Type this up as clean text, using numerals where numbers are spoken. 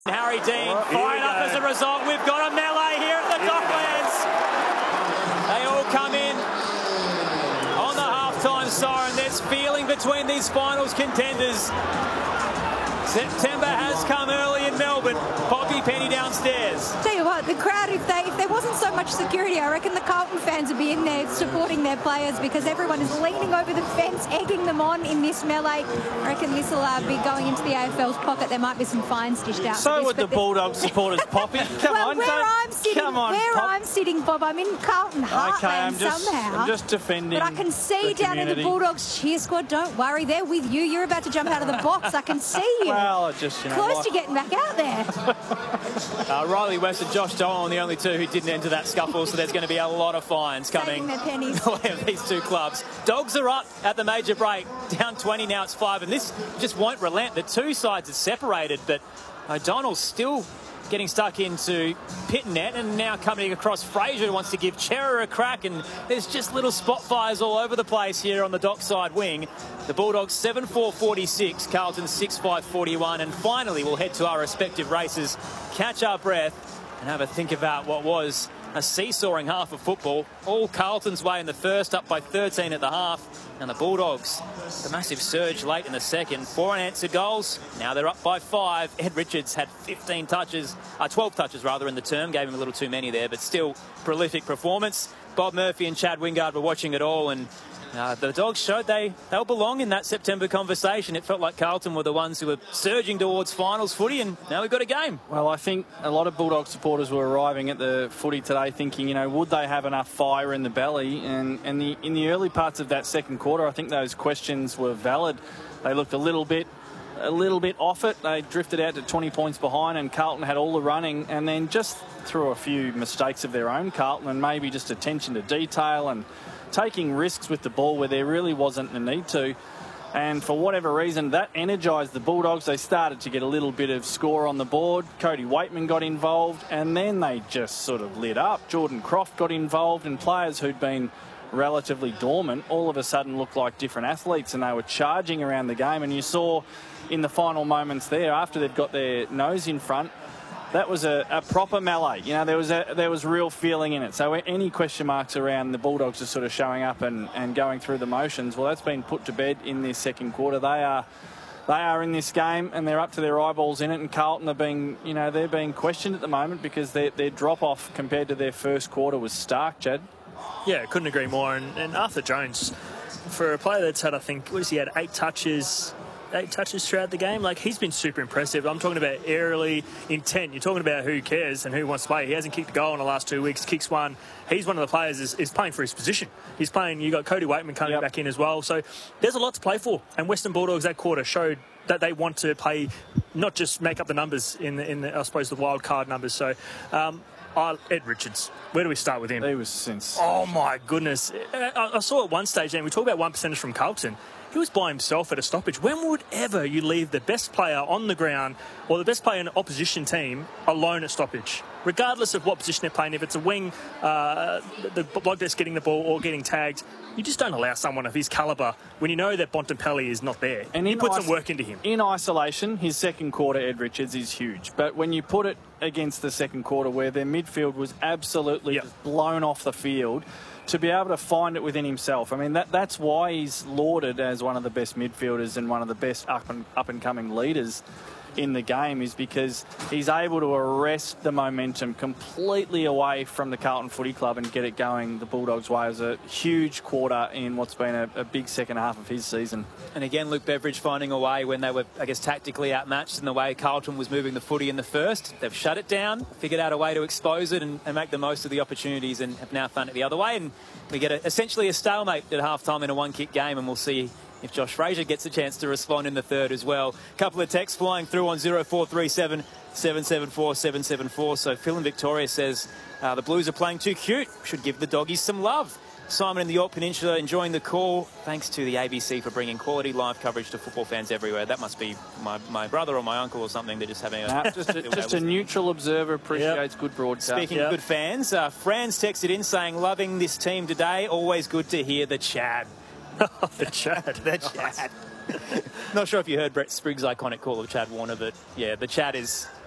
Harry Dean fired up as a result. We've got a melee here at the Docklands. They all come in on the halftime siren. There's feeling between these finals contenders. September has come early in Melbourne. Poppy Penny downstairs. Tell you what, the crowd, if there wasn't so much security, I reckon the Carlton fans would be in there supporting their players because everyone is leaning over the fence, egging them on in this melee. I reckon this will be going into the AFL's pocket. There might be some fines dished out. So would the Bulldogs supporters, Poppy. Come on, I'm sitting, Bob, I'm in Carlton heartland somehow. I'm just defending. But I can see down in the Bulldogs cheer squad. Don't worry, they're with you. You're about to jump out of the box. I can see you. Well, just close to getting back out there. Riley West and Josh Dolan, the only two who didn't enter that scuffle, so there's going to be a lot of fines coming their pennies. of these two clubs. Dogs are up at the major break, down 20, now it's 5, and this just won't relent. The two sides are separated, but O'Donnell's still getting stuck into Pitnet and now coming across Fraser, who wants to give Cerra a crack, and there's just little spot fires all over the place here on the Dockside wing. The Bulldogs 7-4-46, Carlton 6-5-41, and finally we'll head to our respective races, catch our breath and have a think about what was a seesawing half of football. All Carlton's way in the first, up by 13 at the half. And the Bulldogs, the massive surge late in the second. 4 unanswered goals. Now they're up by 5. Ed Richards had 12 touches rather in the term. Gave him a little too many there, but still prolific performance. Bob Murphy and Chad Wingard were watching it all, and the Dogs showed they'll belong in that September conversation. It felt like Carlton were the ones who were surging towards finals footy, and now we've got a game. Well, I think a lot of Bulldog supporters were arriving at the footy today thinking, would they have enough fire in the belly? And in the early parts of that second quarter, I think those questions were valid. They looked a little bit off it. They drifted out to 20 points behind, and Carlton had all the running, and then just through a few mistakes of their own, Carlton, and maybe just attention to detail and taking risks with the ball where there really wasn't a need to. And for whatever reason, that energised the Bulldogs. They started to get a little bit of score on the board. Cody Waitman got involved, and then they just sort of lit up. Jordan Croft got involved, and players who'd been relatively dormant all of a sudden looked like different athletes, and they were charging around the game. And you saw in the final moments there, after they'd got their nose in front, that was a proper melee. There was real feeling in it. So any question marks around the Bulldogs just sort of showing up and going through the motions, well, that's been put to bed in this second quarter. They are in this game, and they're up to their eyeballs in it. And Carlton are they're being questioned at the moment because their drop off compared to their first quarter was stark, Chad. Yeah, couldn't agree more. And Arthur Jones, for a player that's had, I think, he had 8 touches throughout the game. He's been super impressive. I'm talking about aerially intent. You're talking about who cares and who wants to play. He hasn't kicked a goal in the last 2 weeks. Kicks one. He's one of the players is playing for his position. He's playing. You got Cody Waitman coming back in as well. So there's a lot to play for. And Western Bulldogs that quarter showed that they want to play, not just make up the numbers in the I suppose the wild card numbers. So. Ed Richards, where do we start with him? He was since. Oh my goodness! I saw at one stage, and we talk about 1%ers from Carlton. He was by himself at a stoppage. When would ever you leave the best player on the ground or the best player in an opposition team alone at stoppage? Regardless of what position they're playing, if it's a wing, the bloke that's getting the ball or getting tagged, you just don't allow someone of his calibre when you know that Bontempelli is not there. And he put some work into him. In isolation, his second quarter, Ed Richards, is huge. But when you put it against the second quarter where their midfield was absolutely just blown off the field, to be able to find it within himself. I mean, that's why he's lauded as one of the best midfielders and one of the best up-and-coming leaders in the game, is because he's able to arrest the momentum completely away from the Carlton Footy Club and get it going the Bulldogs' way. It was a huge quarter in what's been a big second half of his season. And again, Luke Beveridge finding a way when they were, I guess, tactically outmatched in the way Carlton was moving the footy in the first. They've shut it down, figured out a way to expose it and make the most of the opportunities, and have now found it the other way. And we get essentially a stalemate at half-time in a one-kick game, and we'll see if Josh Fraser gets a chance to respond in the third as well. A couple of texts flying through on 0437 774 774. So Phil in Victoria says the Blues are playing too cute. Should give the doggies some love. Simon in the York Peninsula enjoying the call. Thanks to the ABC for bringing quality live coverage to football fans everywhere. That must be my brother or my uncle or something. They're just having just a neutral observer appreciates good broadcast. Speaking of good fans, Franz texted in saying, loving this team today. Always good to hear the Chad. The Chad. The Chad. Not sure if you heard Brett Spriggs' iconic call of Chad Warner, but yeah, the Chad is